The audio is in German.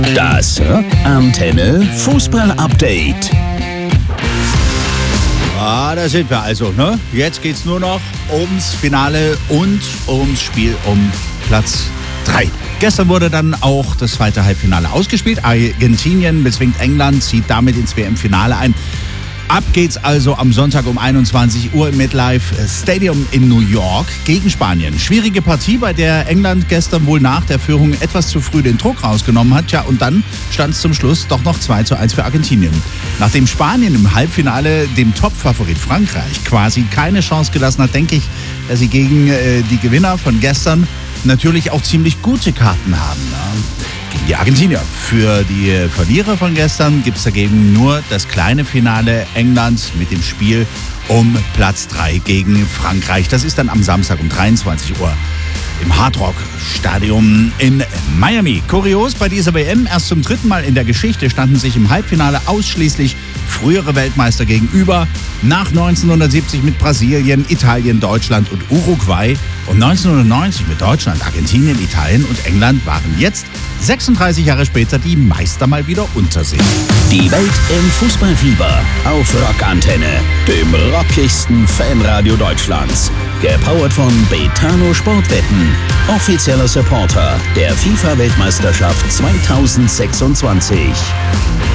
Das Rockantenne Fußball-Update. Da sind wir also, ne? Jetzt geht's nur noch ums Finale und ums Spiel um Platz 3. Gestern wurde dann auch das zweite Halbfinale ausgespielt. Argentinien bezwingt England, zieht damit ins WM-Finale ein. Ab geht's also am Sonntag um 21 Uhr im MetLife Stadium in New York gegen Spanien. Schwierige Partie, bei der England gestern wohl nach der Führung etwas zu früh den Druck rausgenommen hat. Ja, und dann stand es zum Schluss doch noch 2:1 für Argentinien. Nachdem Spanien im Halbfinale dem Top-Favorit Frankreich quasi keine Chance gelassen hat, denke ich, dass sie gegen die Gewinner von gestern natürlich auch ziemlich gute Karten haben. Ja. Gegen die Argentinier. Für die Verlierer von gestern gibt es dagegen nur das kleine Finale Englands mit dem Spiel um Platz 3 gegen Frankreich. Das ist dann am Samstag um 23 Uhr im Hard Rock Stadium in Miami. Kurios, bei dieser WM erst zum dritten Mal in der Geschichte standen sich im Halbfinale ausschließlich frühere Weltmeister gegenüber. Nach 1970 mit Brasilien, Italien, Deutschland und Uruguay und 1990 mit Deutschland, Argentinien, Italien und England waren jetzt 36 Jahre später die Meister mal wieder unter sich. Die Welt im Fußballfieber auf Rockantenne, dem rockigsten Fanradio Deutschlands. Gepowert von Betano Sportwetten, offizieller Supporter der FIFA-Weltmeisterschaft 2026.